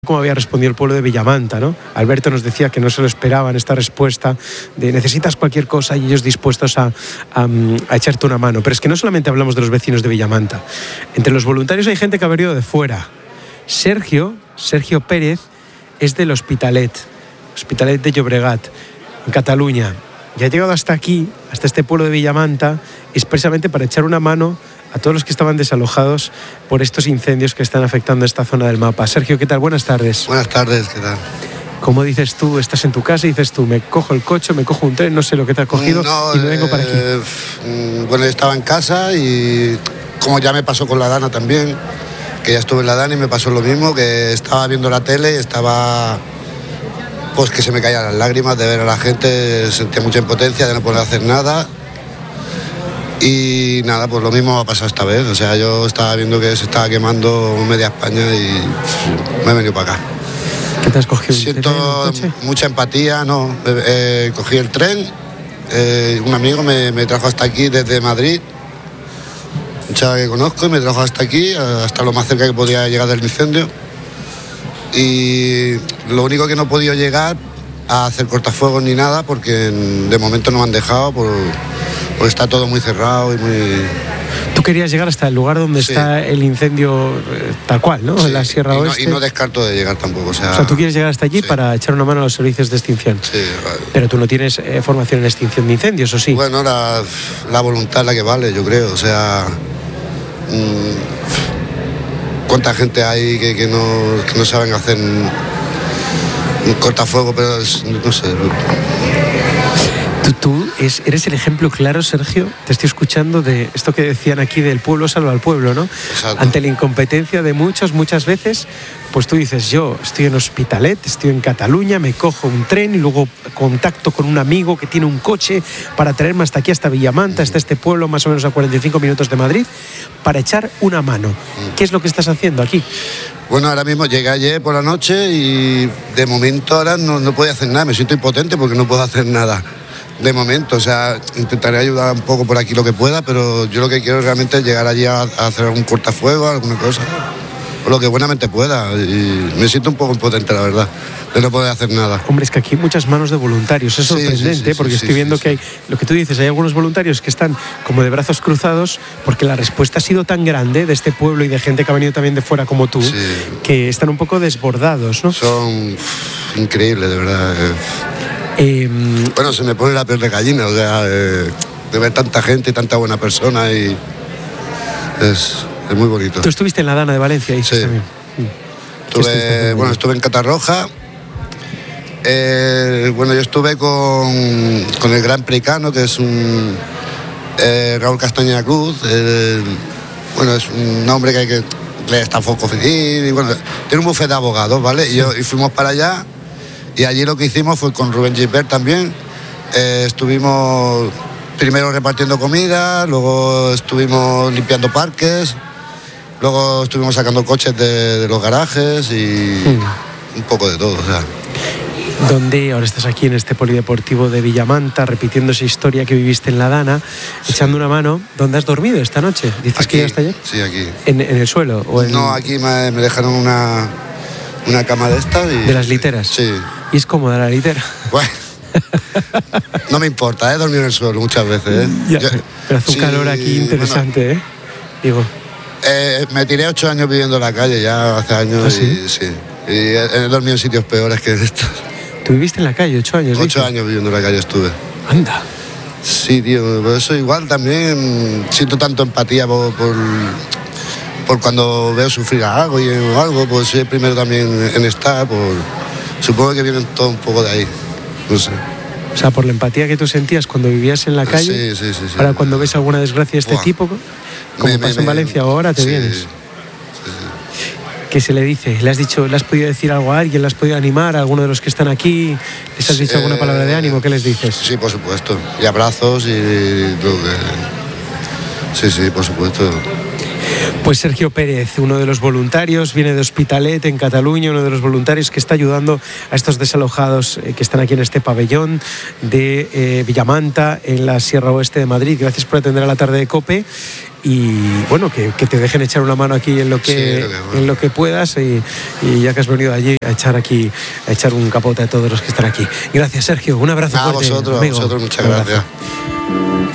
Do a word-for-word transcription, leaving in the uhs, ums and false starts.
Cómo había respondido el pueblo de Villamanta, ¿no? Alberto nos decía que no se lo esperaban esta respuesta de necesitas cualquier cosa y ellos dispuestos a, a, a echarte una mano. Pero es que no solamente hablamos de los vecinos de Villamanta. Entre los voluntarios hay gente que ha venido de fuera. Sergio, Sergio Pérez, es del Hospitalet, Hospitalet de Llobregat, en Cataluña. Y ha llegado hasta aquí, hasta este pueblo de Villamanta, expresamente para echar una mano a todos los que estaban desalojados por estos incendios que están afectando esta zona del mapa. Sergio, ¿qué tal? Buenas tardes. Buenas tardes, ¿qué tal? ¿Cómo dices tú? Estás en tu casa y dices tú, me cojo el coche, me cojo un tren, no sé lo que te has cogido no, y me vengo para aquí. Eh, bueno, yo estaba en casa y como ya me pasó con la Dana también, que ya estuve en la Dana y me pasó lo mismo, que estaba viendo la tele y estaba... pues que se me caían las lágrimas de ver a la gente, sentía mucha impotencia de no poder hacer nada. Y nada, pues lo mismo ha pasado esta vez. O sea, yo estaba viendo que se estaba quemando media España y me he venido para acá. ¿Qué te has cogido? Siento ¿Un coche? mucha empatía, no. Eh, eh, cogí el tren, eh, un amigo me, me trajo hasta aquí desde Madrid, un chaval que conozco, y me trajo hasta aquí, hasta lo más cerca que podía llegar del incendio. Y lo único que no he podido llegar a hacer cortafuegos ni nada, porque de momento no me han dejado por... pues está todo muy cerrado y muy... Tú querías llegar hasta el lugar donde sí. está el incendio eh, tal cual, ¿no? Sí. En la Sierra y no, Oeste. Y no descarto de llegar tampoco, o sea... O sea, tú quieres llegar hasta allí sí. para echar una mano a los servicios de extinción. Sí. Pero tú no tienes eh, formación en extinción de incendios, ¿o sí? Bueno, la, la voluntad es la que vale, yo creo, o sea... Mmm, ¿cuánta gente hay que, que, no, que no saben hacer un, un cortafuego, pero es, no sé... Tú, tú es, eres el ejemplo claro, Sergio, te estoy escuchando de esto que decían aquí del pueblo salva al pueblo, ¿no? Exacto. Ante la incompetencia de muchos, muchas veces, pues tú dices, yo estoy en Hospitalet, estoy en Cataluña, me cojo un tren y luego contacto con un amigo que tiene un coche para traerme hasta aquí, hasta Villamanta, hasta este pueblo más o menos a cuarenta y cinco minutos de Madrid, para echar una mano. ¿Qué es lo que estás haciendo aquí? Bueno, ahora mismo llegué ayer por la noche y de momento ahora no, no puedo hacer nada, me siento impotente porque no puedo hacer nada. De momento, o sea, intentaré ayudar un poco por aquí lo que pueda, pero yo lo que quiero realmente es llegar allí a, a hacer algún cortafuego, alguna cosa, por lo que buenamente pueda. Y me siento un poco impotente, la verdad, de no poder hacer nada. Hombre, es que aquí hay muchas manos de voluntarios, es sorprendente, sí, sí, sí, porque sí, estoy viendo sí, sí. que hay, lo que tú dices, hay algunos voluntarios que están como de brazos cruzados, porque la respuesta ha sido tan grande de este pueblo y de gente que ha venido también de fuera como tú, sí. que están un poco desbordados, ¿no? Son uf, increíbles, de verdad. Eh, bueno, se me pone la piel de gallina, o sea, eh, de ver tanta gente y tanta buena persona y es, es muy bonito. Tú estuviste en la Dana de Valencia, dices sí. también. Estuve, bueno, estuve en Catarroja. Eh, bueno, yo estuve con, con el Gran Pricano, que es un eh, Raúl Castañeda Cruz. Eh, bueno, es un hombre que hay que le está foco y bueno, tiene un bufete de abogados, ¿vale? Sí. Y, yo, y fuimos para allá. Y allí lo que hicimos fue con Rubén Gilbert también. Eh, estuvimos primero repartiendo comida, luego estuvimos limpiando parques, luego estuvimos sacando coches de, de los garajes y sí. un poco de todo. O sea. ¿Dónde ahora estás aquí en este polideportivo de Villamanta, repitiendo esa historia que viviste en la Dana, sí. echando una mano? ¿Dónde has dormido esta noche? ¿Dices aquí, que ya está allá? Sí, aquí. ¿En, en el suelo? O en... No, aquí me, me dejaron una... una cama de estas y... ¿De las literas? Sí. ¿Y es cómoda la litera? Bueno, no me importa, he dormido en el suelo muchas veces, ¿eh? Ya, Yo, pero hace un sí, calor aquí interesante, bueno, ¿eh? Digo... Eh, me tiré ocho años viviendo en la calle ya hace años. ¿Ah, sí? y sí. Y he, he dormido en sitios peores que estos. ¿Tú viviste en la calle ocho años? Ocho dices? años viviendo en la calle estuve. Anda. Sí, tío, por eso igual también siento tanto empatía por... por por cuando veo sufrir a algo y o algo, pues soy el primero también en estar, por, supongo que vienen todo un poco de ahí, no sé. O sea, por la empatía que tú sentías cuando vivías en la calle, sí, sí, sí, sí. ahora cuando ves alguna desgracia de este Buah. tipo, como me, pasa me, en Valencia ahora, te sí, vienes. Sí, sí. ¿Qué se le dice? ¿Le has dicho, le has podido decir algo a alguien? ¿Le has podido animar a alguno de los que están aquí? ¿Les has dicho eh, alguna palabra de ánimo? ¿Qué les dices? Sí, por supuesto. Y abrazos y lo que... Sí, sí, por supuesto. Pues Sergio Pérez, uno de los voluntarios, viene de Hospitalet, en Cataluña, uno de los voluntarios que está ayudando a estos desalojados eh, que están aquí en este pabellón de eh, Villamanta, en la Sierra Oeste de Madrid. Gracias por atender a la tarde de COPE. Y bueno, que, que te dejen echar una mano aquí en lo que, sí, lo que, bueno. en lo que puedas y, y ya que has venido allí a echar aquí a echar un capote a todos los que están aquí. Gracias, Sergio, un abrazo a fuerte, vosotros, amigo. a vosotros muchas un gracias. abrazo.